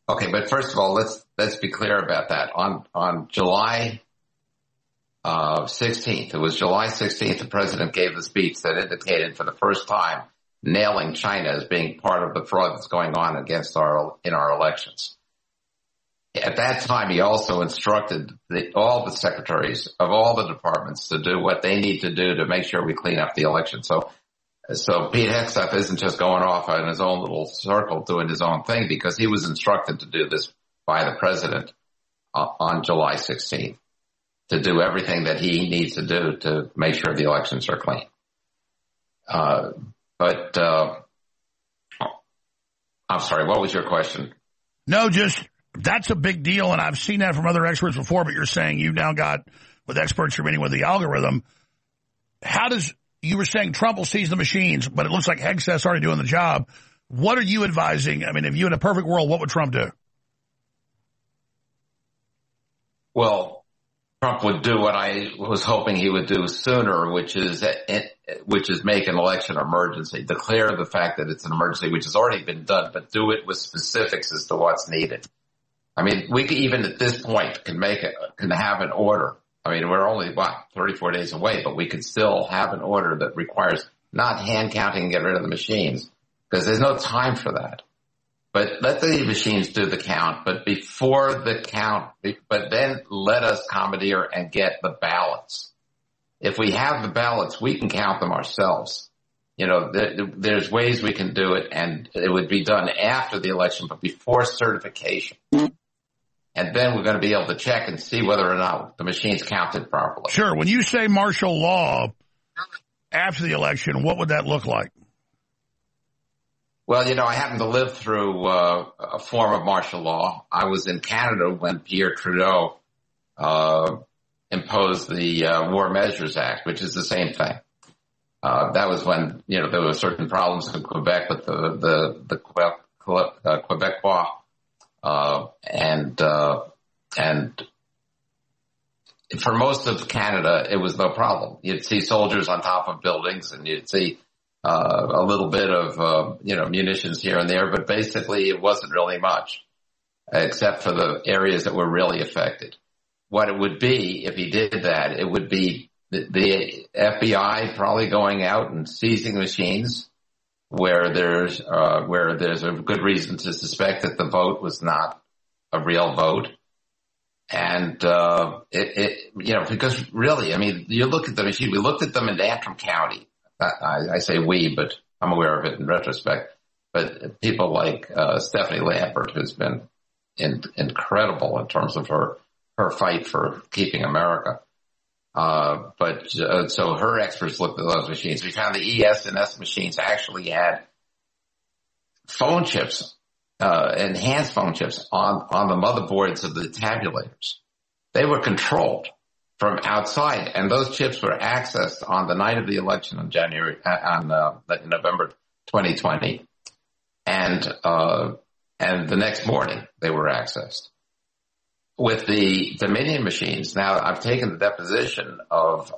Okay, but first of all, let's be clear about that. On July 16th, it was July 16th, the president gave the speech that indicated for the first time nailing China as being part of the fraud that's going on in our elections. At that time, he also instructed all the secretaries of all the departments to do what they need to do to make sure we clean up the election. So Pete Hegseth isn't just going off in his own little circle doing his own thing, because he was instructed to do this by the president on July 16th, to do everything that he needs to do to make sure the elections are clean. But I'm sorry, what was your question? No, just that's a big deal, and I've seen that from other experts before, but you're saying you've now got, with experts you're meeting with the algorithm, you were saying Trump will seize the machines, but it looks like Hegseth's already doing the job. What are you advising? I mean, if you in a perfect world, what would Trump do? Well, Trump would do what I was hoping he would do sooner, which is make an election emergency, declare the fact that it's an emergency, which has already been done, but do it with specifics as to what's needed. I mean, we could, even at this point, can have an order. I mean, we're only, 34 days away, but we could still have an order that requires not hand counting and get rid of the machines, because there's no time for that. But let the machines do the count, but before the count, but then let us commandeer and get the ballots. If we have the ballots, we can count them ourselves. You know, there's ways we can do it, and it would be done after the election, but before certification. And then we're going to be able to check and see whether or not the machines counted properly. Sure. When you say martial law after the election, what would that look like? Well, you know, I happen to live through a form of martial law. I was in Canada when Pierre Trudeau imposed the War Measures Act, which is the same thing. That was when, you know, there were certain problems in Quebec with the Quebecois. And for most of Canada, it was no problem. You'd see soldiers on top of buildings, and you'd see a little bit of, munitions here and there, but basically it wasn't really much, except for the areas that were really affected. What it would be, if he did that, it would be the FBI probably going out and seizing machines where there's a good reason to suspect that the vote was not a real vote. And, because really, I mean, you look at the machine, we looked at them in Antrim County. I say we, but I'm aware of it in retrospect. But people like Stephanie Lambert, who's been incredible in terms of her fight for keeping America. So her experts looked at those machines. We found the ES&S machines actually had phone chips, enhanced phone chips on the motherboards of the tabulators. They were controlled from outside, and those chips were accessed on the night of the election on November 2020, and the next morning they were accessed. With the Dominion machines, now I've taken the deposition of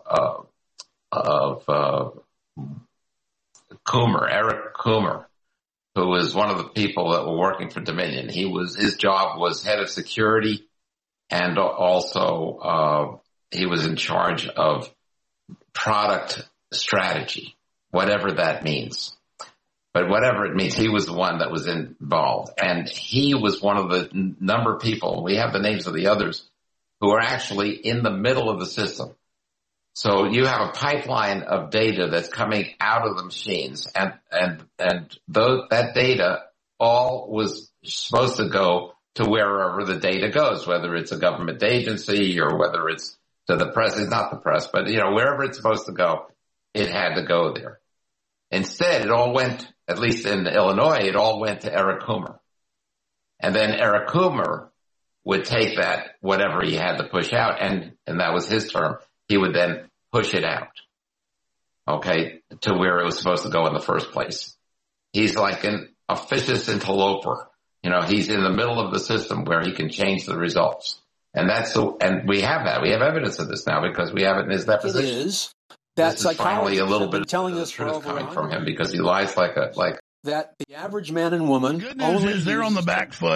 Eric Coomer, who was one of the people that were working for Dominion. His job was head of security, and also he was in charge of product strategy, whatever that means. But whatever it means, he was the one that was involved. And he was one of the number of people, we have the names of the others, who are actually in the middle of the system. So you have a pipeline of data that's coming out of the machines, and that data all was supposed to go to wherever the data goes, whether it's a government agency or whether it's to the press. It's not the press, but wherever it's supposed to go, it had to go there. Instead, it all went, at least in Illinois, it all went to Eric Coomer. And then Eric Coomer would take that, whatever he had to push out, and that was his term, he would then push it out, okay, to where it was supposed to go in the first place. He's like an officious interloper. He's in the middle of the system where he can change the results. And and we have that. We have evidence of this now because we have it in his deposition. It is. That's finally a little bit telling us truth coming from him, because he lies like that the average man and woman good news is they're on the back foot.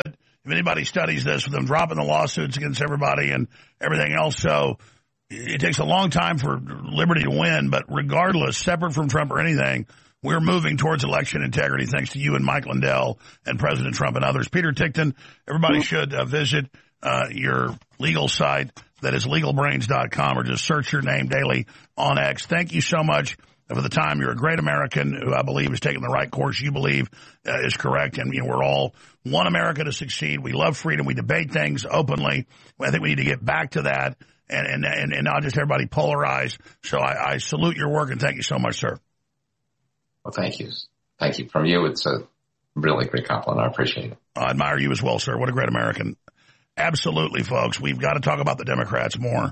if anybody studies this, with them dropping the lawsuits against everybody and everything else. So it takes a long time for liberty to win, but regardless, separate from Trump or anything, we're moving towards election integrity thanks to you and Mike Lindell and President Trump and others. Peter Tickton, everybody should visit your legal site. That is legalbrains.com, or just search your name daily on X. Thank you so much for the time. You're a great American who I believe is taking the right course you believe is correct. And we're all one America to succeed. We love freedom. We debate things openly. I think we need to get back to that and not just everybody polarized. So I salute your work and thank you so much, sir. Well, thank you. Thank you. From you, it's a really great compliment. I appreciate it. I admire you as well, sir. What a great American. Absolutely, folks. We've got to talk about the Democrats more,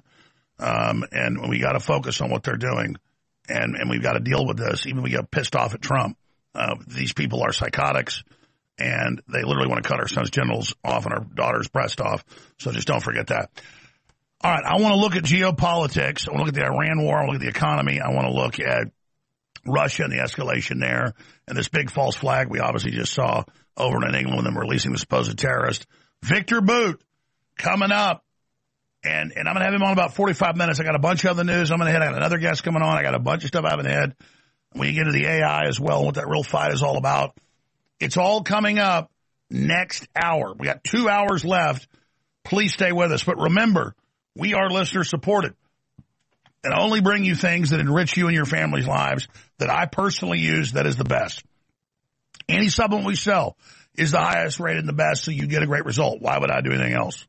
and we got to focus on what they're doing, and we've got to deal with this. Even if we get pissed off at Trump, these people are psychotics, and they literally want to cut our son's genitals off and our daughter's breast off. So just don't forget that. All right, I want to look at geopolitics. I want to look at the Iran war. I want to look at the economy. I want to look at Russia and the escalation there, and this big false flag we obviously just saw over in England with them releasing the supposed terrorist. Victor Boot coming up, and I'm going to have him on about 45 minutes. I got a bunch of other news I'm going to hit. I got another guest coming on. I got a bunch of stuff I haven't had. When you get to the AI as well, what that real fight is all about, it's all coming up next hour. We got 2 hours left. Please stay with us. But remember, we are listener supported, and I only bring you things that enrich you and your family's lives that I personally use that is the best. Any supplement we sell is the highest rated and the best, so you get a great result. Why would I do anything else?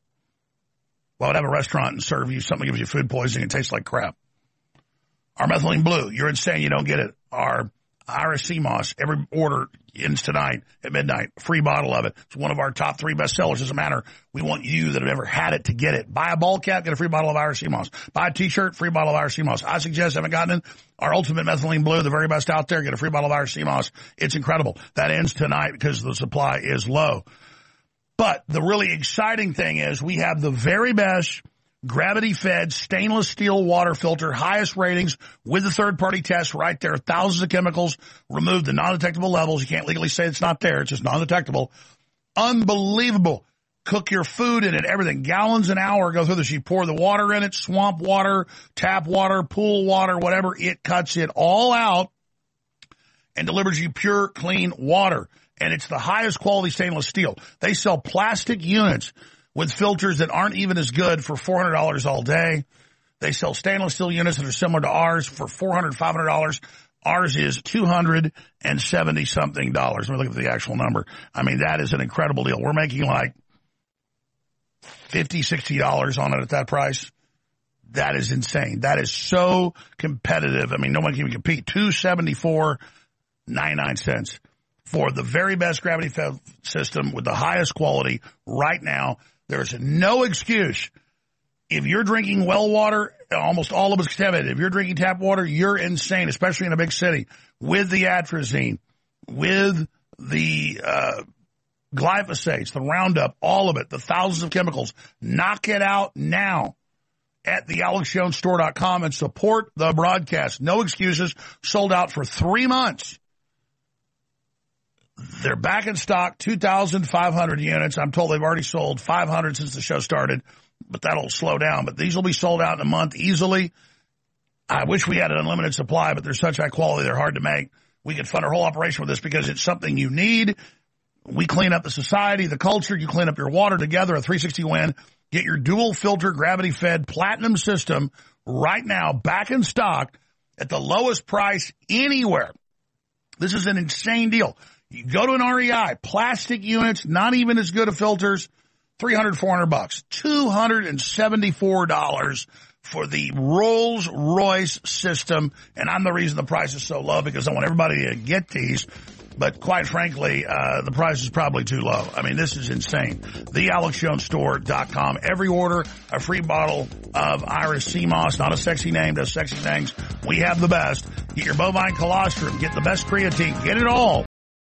Why would I have a restaurant and serve you something that gives you food poisoning and tastes like crap? Our methylene blue, you're insane, you don't get it. Our Iris Sea Moss, every order ends tonight at midnight. Free bottle of it. It's one of our top 3 bestsellers. Doesn't matter. We want you that have ever had it to get it. Buy a ball cap, get a free bottle of Iris Sea Moss. Buy a t-shirt, free bottle of Iris Sea Moss. I suggest, haven't gotten it, our Ultimate Methylene Blue, the very best out there. Get a free bottle of Iris Sea Moss. It's incredible. That ends tonight because the supply is low. But the really exciting thing is we have the very best gravity-fed stainless steel water filter, highest ratings with the third-party test right there. Thousands of chemicals, removed the non-detectable levels. You can't legally say it's not there. It's just non-detectable. Unbelievable. Cook your food in it, everything. Gallons an hour go through this. You pour the water in it, swamp water, tap water, pool water, whatever. It cuts it all out and delivers you pure, clean water. And it's the highest quality stainless steel. They sell plastic units with filters that aren't even as good for $400 all day. They sell stainless steel units that are similar to ours for $400, $500. Ours is $270-something. Let me look at the actual number. I mean, that is an incredible deal. We're making like $50, $60 on it at that price. That is insane. That is so competitive. I mean, no one can even compete. $274.99 for the very best gravity-fed system with the highest quality right now. There's no excuse. If you're drinking well water, almost all of it's contaminated. If you're drinking tap water, you're insane, especially in a big city. With the atrazine, with the glyphosates, the Roundup, all of it, the thousands of chemicals. Knock it out now at thealexjonesstore.com and support the broadcast. No excuses. Sold out for 3 months. They're back in stock, 2,500 units. I'm told they've already sold 500 since the show started, but that'll slow down. But these will be sold out in a month easily. I wish we had an unlimited supply, but they're such high quality, they're hard to make. We could fund our whole operation with this because it's something you need. We clean up the society, the culture. You clean up your water together, a 360 win. Get your dual filter gravity-fed platinum system right now, back in stock at the lowest price anywhere. This is an insane deal. You go to an REI, plastic units, not even as good of filters, $300, $400, $274 for the Rolls Royce system. And I'm the reason the price is so low because I want everybody to get these. But quite frankly, the price is probably too low. I mean, this is insane. TheAlexJonesStore.com. Every order, a free bottle of Iris Sea Moss. Not a sexy name, does sexy things. We have the best. Get your bovine colostrum. Get the best creatine. Get it all